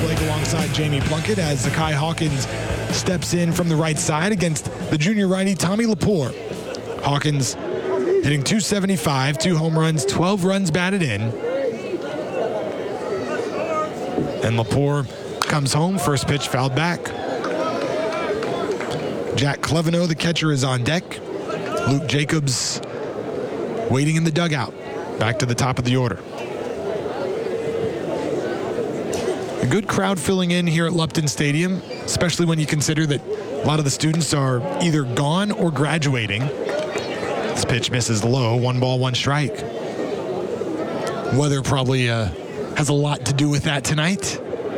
Blake alongside Jamie Plunkett as Zakai Hawkins steps in from the right side against the junior righty Tommy Lepore. Hawkins hitting .275, 2 home runs, 12 runs batted in. And Lepore comes home, first pitch fouled back. Jack Cleveno, the catcher, is on deck. Luke Jacobs waiting in the dugout, back to the top of the order. A good crowd filling in here at Lupton Stadium, especially when you consider that a lot of the students are either gone or graduating. This pitch misses low, 1 ball, 1 strike. Weather probably has a lot to do with that tonight.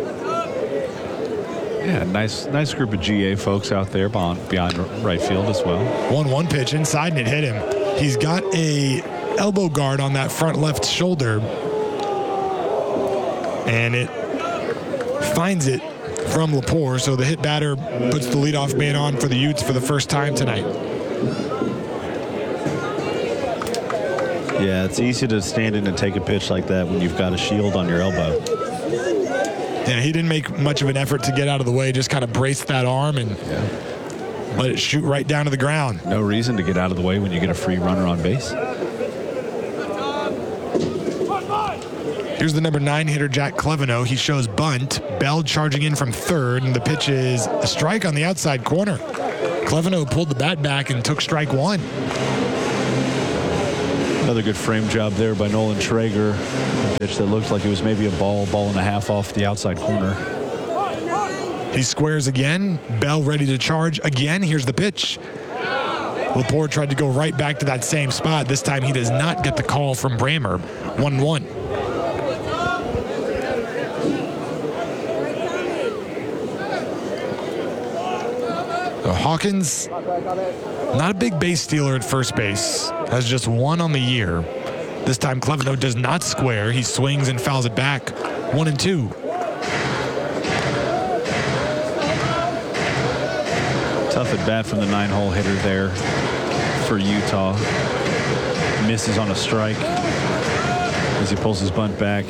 Yeah, nice group of GA folks out there beyond right field as well. 1-1 pitch inside, and it hit him. He's got a elbow guard on that front left shoulder, and it finds it from Lepore, so the hit batter puts the leadoff man on for the Utes for the first time tonight. Yeah, it's easy to stand in and take a pitch like that when you've got a shield on your elbow. Yeah, he didn't make much of an effort to get out of the way, just kind of braced that arm and let it shoot right down to the ground. No reason to get out of the way when you get a free runner on base. Here's the number 9 hitter, Jack Cleveno. He shows bunt. Bell charging in from third, and the pitch is a strike on the outside corner. Cleveno pulled the bat back and took strike 1. Another good frame job there by Nolan Traeger. A pitch that looked like it was maybe a ball and a half off the outside corner. He squares again. Bell ready to charge again. Here's the pitch. Lepore tried to go right back to that same spot. This time he does not get the call from Brammer. 1-1. Hawkins, not a big base stealer at first base, has just 1 on the year. This time Cleveno does not square. He swings and fouls it back. 1-2. Tough at bat from the 9-hole hitter there for Utah. Misses on a strike as he pulls his bunt back.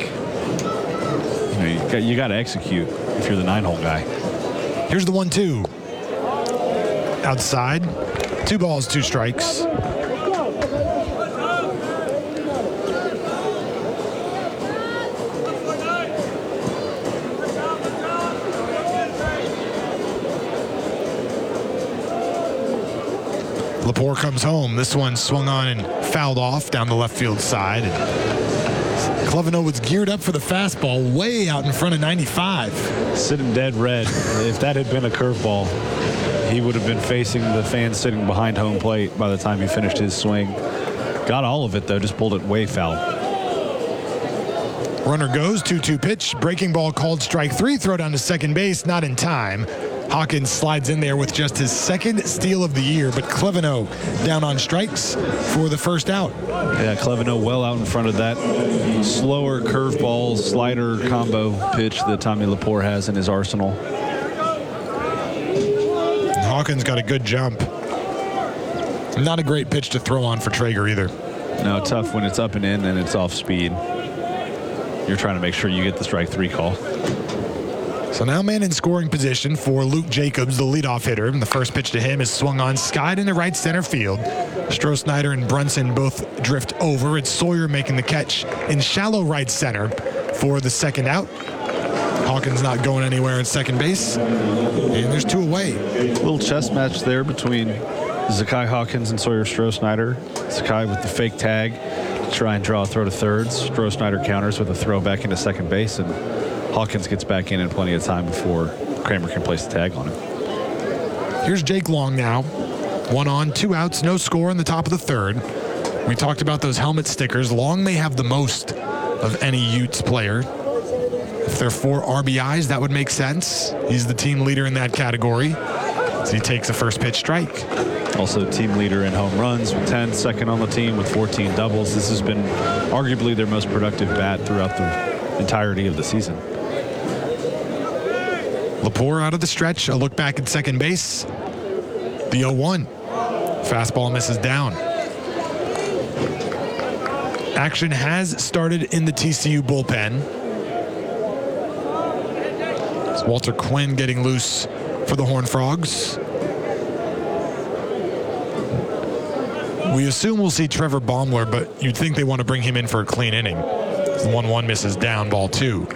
You got to execute if you're the 9-hole guy. Here's the 1-2. Outside, 2 balls, 2 strikes. Lepore comes home. This one swung on and fouled off down the left field side. Cleveno was geared up for the fastball way out in front of 95. Sitting dead red. If that had been a curveball, he would have been facing the fans sitting behind home plate by the time he finished his swing. Got all of it, though, just pulled it way foul. Runner goes, 2-2 pitch. Breaking ball called strike 3. Throw down to second base, not in time. Hawkins slides in there with just his 2nd steal of the year, but Cleveno down on strikes for the first out. Yeah, Cleveno well out in front of that slower curveball slider combo pitch that Tommy Lepore has in his arsenal. Hawkins got a good jump. Not a great pitch to throw on for Traeger either. No, tough when it's up and in and it's off speed. You're trying to make sure you get the strike 3 call. So now man in scoring position for Luke Jacobs, the leadoff hitter. And the first pitch to him is swung on, skied into right center field. Stroh-Snyder and Brunson both drift over. It's Sawyer making the catch in shallow right center for the second out. Hawkins not going anywhere at second base. And there's 2 away. Little chess match there between Zakai Hawkins and Sawyer Stroh-Snyder. Zakai with the fake tag to try and draw a throw to third. Stroh-Snyder counters with a throw back into second base, and Hawkins gets back in plenty of time before Kramer can place the tag on him. Here's Jake Long now. 1 on, 2 outs, no score in the top of the 3rd. We talked about those helmet stickers. Long may have the most of any Utes player. If they're 4 RBIs, that would make sense. He's the team leader in that category. So he takes a first pitch strike. Also team leader in home runs with 10, second on the team with 14 doubles. This has been arguably their most productive bat throughout the entirety of the season. Lepore out of the stretch, a look back at second base. The 0-1. Fastball misses down. Action has started in the TCU bullpen. Walter Quinn getting loose for the Horned Frogs. We assume we'll see Trevor Baumler, but you'd think they want to bring him in for a clean inning. 1-1 misses down, ball 2.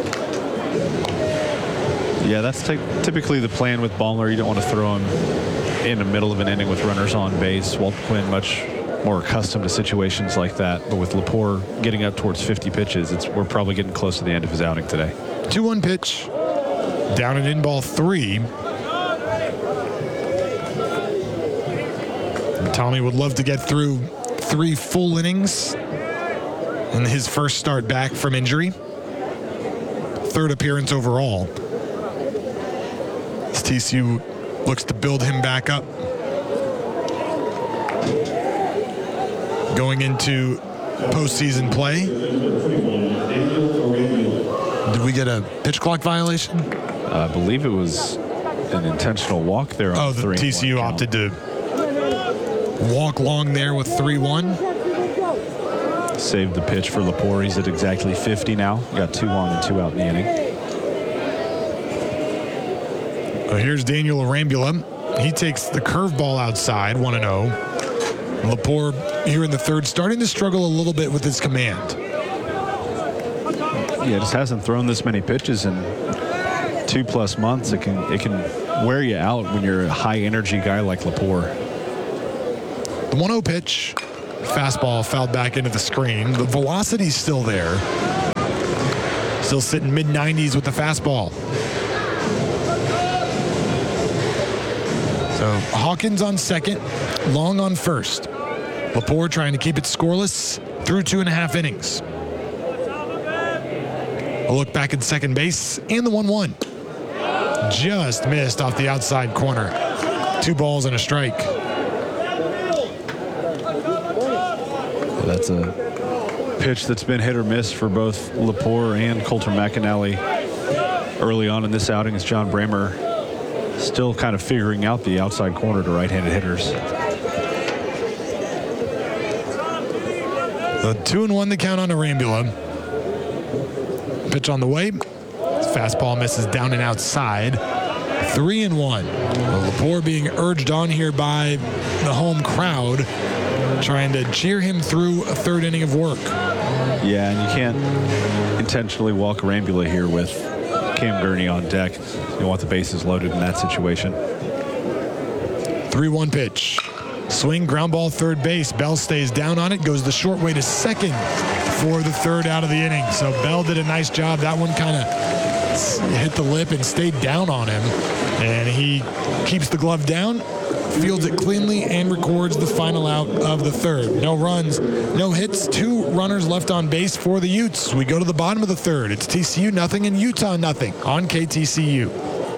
Yeah, that's typically the plan with Baumler. You don't want to throw him in the middle of an inning with runners on base. Walter Quinn much more accustomed to situations like that. But with Lepore getting up towards 50 pitches, we're probably getting close to the end of his outing today. 2-1 pitch. Down and in, ball 3. Tommy would love to get through 3 full innings in his first start back from injury. 3rd appearance overall. As TCU looks to build him back up. Going into postseason play. Did we get a pitch clock violation? I believe it was an intentional walk there. Oh, the TCU opted to walk long there with 3-1. Saved the pitch for Lepore. He's at exactly 50 now. Got 2 on and 2 out in the inning. Here's Daniel Arambula. He takes the curveball outside, 1-0. Lepore here in the 3rd, starting to struggle a little bit with his command. Yeah, just hasn't thrown this many pitches in 2+ months. It can wear you out when you're a high energy guy like Lepore. The 1-0 pitch, fastball fouled back into the screen. The velocity's still there. Still sitting mid-90s with the fastball. So Hawkins on second, Long on first. Lepore trying to keep it scoreless through 2.5 innings. A look back at second base and the 1-1. Just missed off the outside corner. 2 balls and a strike. That's a pitch that's been hit or miss for both Lepore and Colter McAnally early on in this outing, as John Bramer still kind of figuring out the outside corner to right-handed hitters. The 2-1 the count on Arambula. Pitch on the way. Fastball misses down and outside. 3-1. Lepore being urged on here by the home crowd, trying to cheer him through a 3rd inning of work. Yeah, and you can't intentionally walk Arambula here with Cam Gurney on deck. You want the bases loaded in that situation. 3-1 pitch. Swing, ground ball, 3rd base. Bell stays down on it, goes the short way to second for the 3rd out of the inning. So Bell did a nice job. That one kind of hit the lip and stayed down on him. And he keeps the glove down, fields it cleanly, and records the final out of the 3rd. No runs, no hits, 2 runners left on base for the Utes. We go to the bottom of the 3rd. It's TCU nothing and Utah nothing on KTCU.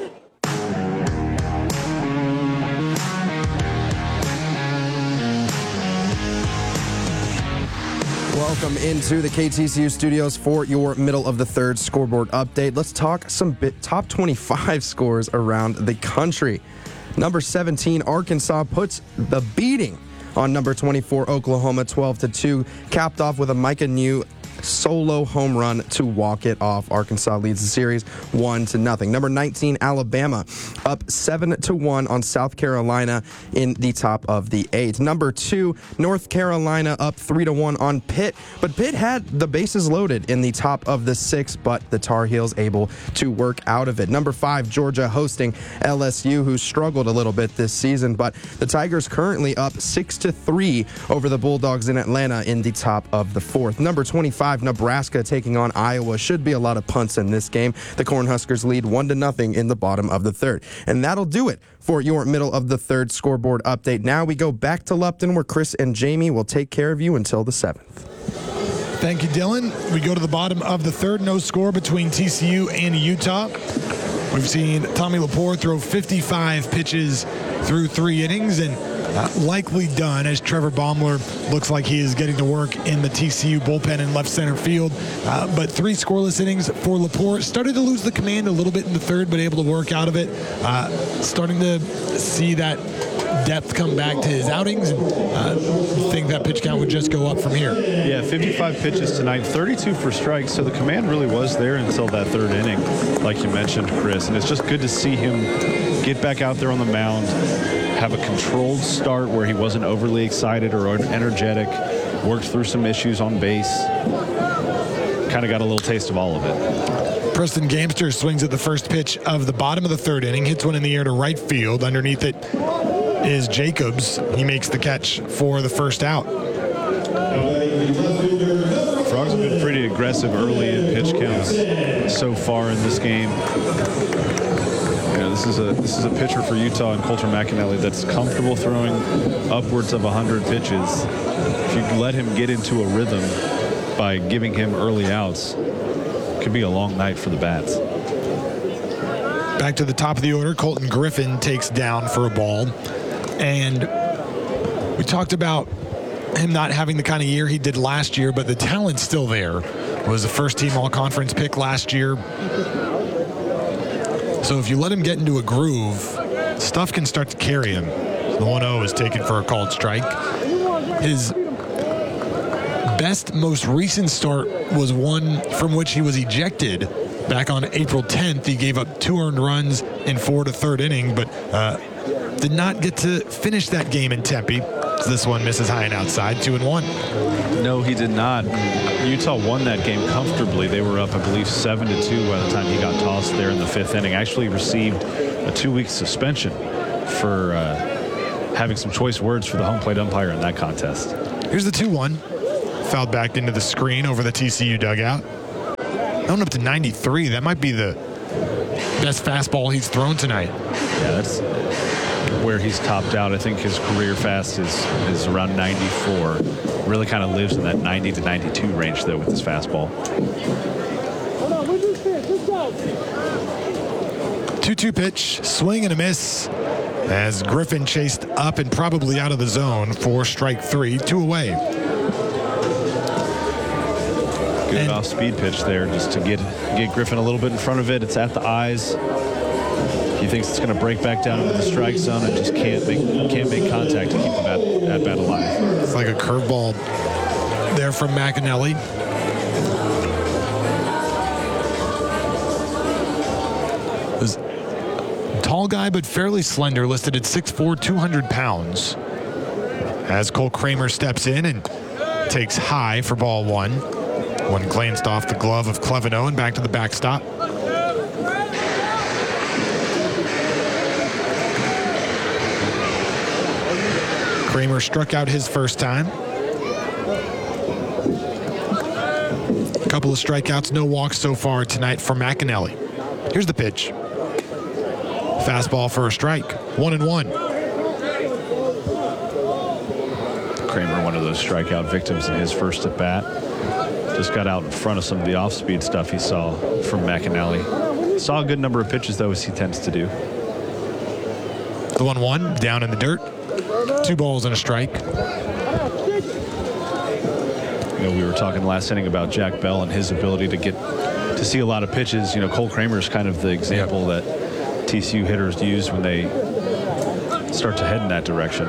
Welcome into the KTCU studios for your middle of the 3rd scoreboard update. Let's talk some top 25 scores around the country. Number 17, Arkansas puts the beating on number 24, Oklahoma, 12-2, capped off with a Micah New solo home run to walk it off. Arkansas leads the series 1-0. Number 19, Alabama, up 7-1 on South Carolina in the top of the 8th. Number 2, North Carolina, up 3-1 on Pitt, but Pitt had the bases loaded in the top of the 6th, but the Tar Heels able to work out of it. Number 5, Georgia hosting LSU, who struggled a little bit this season, but the Tigers currently up 6-3 over the Bulldogs in Atlanta in the top of the 4th. Number 25, Nebraska taking on Iowa. Should be a lot of punts in this game. The Cornhuskers lead 1-0 in the bottom of the 3rd. And that'll do it for your middle of the 3rd scoreboard update. Now we go back to Lupton, where Chris and Jamie will take care of you until the 7th. Thank you, Dylan. We go to the bottom of the 3rd. No score between TCU and Utah. We've seen Tommy Lepore throw 55 pitches through 3 innings, and likely done, as Trevor Baumler looks like he is getting to work in the TCU bullpen in left center field. But 3 scoreless innings for Laporte. Started to lose the command a little bit in the third, but able to work out of it. Starting to see that depth come back to his outings, and think that pitch count would just go up from here. Yeah, 55 pitches tonight, 32 for strikes, so the command really was there until that third inning, like you mentioned, Chris, and it's just good to see him get back out there on the mound, have a controlled start where he wasn't overly excited or energetic, worked through some issues on base, kind of got a little taste of all of it. Preston Gamster swings at the first pitch of the bottom of the third inning, hits one in the air to right field. Underneath it is Jacobs. He makes the catch for the first out. Frogs have been pretty aggressive early in pitch counts so far in this game. This is a pitcher for Utah and Colter McAnally that's comfortable throwing upwards of 100 pitches. If you let him get into a rhythm by giving him early outs, it could be a long night for the bats. Back to the top of the order, Colton Griffin takes down for a ball. And we talked about him not having the kind of year he did last year, but the talent's still there. Was a first-team all-conference pick last year. So if you let him get into a groove, stuff can start to carry him. The 1-0 is taken for a called strike. His best, most recent start was one from which he was ejected back on April 10th. He gave up 2 earned runs in 4 to third inning, but did not get to finish that game in Tempe. So this one misses high and outside, 2-1. No, he did not. Utah won that game comfortably. They were up, I believe, 7-2 by the time he got tossed there in the 5th inning. Actually received a 2-week suspension for having some choice words for the home plate umpire in that contest. Here's the 2-1. Fouled back into the screen over the TCU dugout. Going up to 93. That might be the best fastball he's thrown tonight. Yeah, that's where he's topped out. I think his career fast is around 94. Really kind of lives in that 90 to 92 range, though, with his fastball. 2-2 pitch, swing and a miss as Griffin chased up and probably out of the zone for strike 3, 2 away. Good off-speed pitch there just to get Griffin a little bit in front of it. It's at the eyes. He thinks it's going to break back down into the strike zone and just can't make contact to keep the bat alive. It's like a curveball there from McAnally. This tall guy but fairly slender, listed at 6'4", 200 pounds. As Cole Kramer steps in and takes high for ball 1. One glanced off the glove of Cleveno and back to the backstop. Kramer struck out his first time. A couple of strikeouts, no walks so far tonight for McAnally. Here's the pitch. Fastball for a strike, 1-1. Kramer, one of those strikeout victims in his first at bat. Just got out in front of some of the off-speed stuff he saw from McAnally. Saw a good number of pitches, though, as he tends to do. The 1-1 down in the dirt. 2 balls and a strike. We were talking last inning about Jack Bell and his ability to see a lot of pitches. Cole Kramer is kind of the example that TCU hitters use when they start to head in that direction.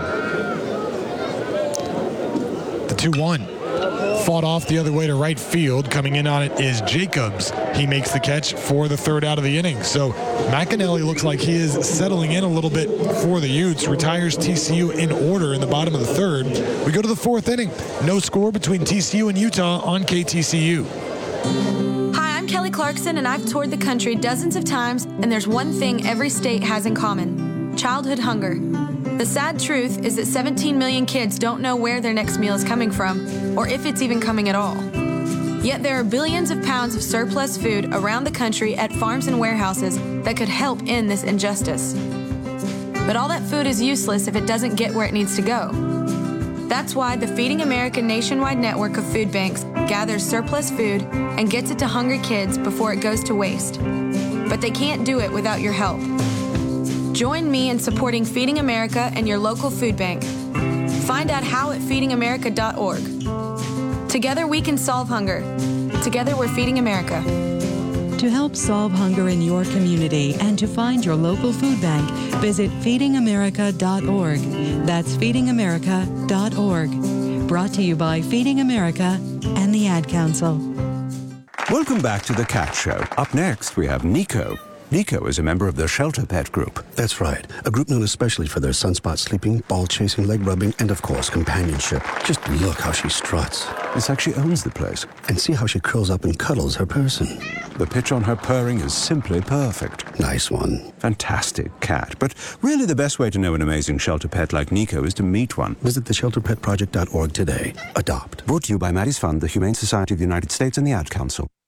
The 2-1. Fought off the other way to right field. Coming in on it is Jacobs. He makes the catch for the third out of the inning. So McAnally looks like he is settling in a little bit for the Utes. Retires TCU in order in the bottom of the third. We go to the 4th inning. No score between TCU and Utah on KTCU. Hi, I'm Kelly Clarkson, and I've toured the country dozens of times, and there's one thing every state has in common: childhood hunger. The sad truth is that 17 million kids don't know where their next meal is coming from, or if it's even coming at all. Yet there are billions of pounds of surplus food around the country at farms and warehouses that could help end this injustice. But all that food is useless if it doesn't get where it needs to go. That's why the Feeding America nationwide network of food banks gathers surplus food and gets it to hungry kids before it goes to waste. But they can't do it without your help. Join me in supporting Feeding America and your local food bank. Find out how at feedingamerica.org. Together we can solve hunger. Together we're Feeding America. To help solve hunger in your community and to find your local food bank, visit feedingamerica.org. That's feedingamerica.org. Brought to you by Feeding America and the Ad Council. Welcome back to The Cat Show. Up next, we have Nico. Nico is a member of the Shelter Pet Group. That's right. A group known especially for their sunspot sleeping, ball chasing, leg rubbing, and of course, companionship. Just look how she struts. It's like she owns the place. And see how she curls up and cuddles her person. The pitch on her purring is simply perfect. Nice one. Fantastic cat. But really the best way to know an amazing shelter pet like Nico is to meet one. Visit theshelterpetproject.org today. Adopt. Brought to you by Maddie's Fund, the Humane Society of the United States, and the Ad Council.